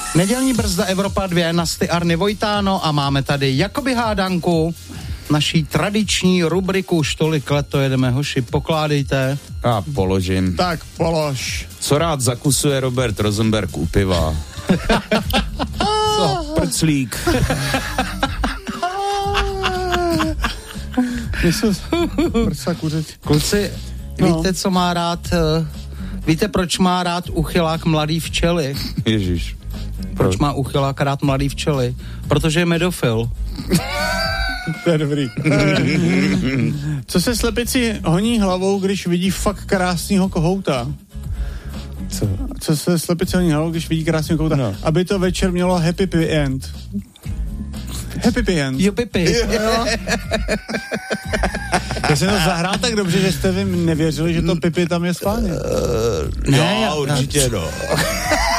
Nedělní brzda Evropa 2, Nasty Arny Vojtáno a máme tady jakoby hádanku, naší tradiční rubriku Štolik let, to jedeme, hoši, pokládejte. Já položím. Tak polož. Co rád zakusuje Robert Rosenberg u piva? Co? Prclík. Prsa kuřeť. Kluci, víte, co má rád, víte, proč má rád uchylák mladý včely? Ježiš. Proč má uchylák rád mladý včely? Protože je medofil. To je dobrý. Co se slepici honí hlavou, když vidí fakt krásného kohouta? Co se slepici honí hlavou, když vidí krásného kohouta? No. Aby to večer mělo happy end. Happy end. Jo, pipi. Jo. Já jsem to zahrál tak dobře, že jste vy nevěřili, že to pipi tam je schválně. Ne, jo, určitě no.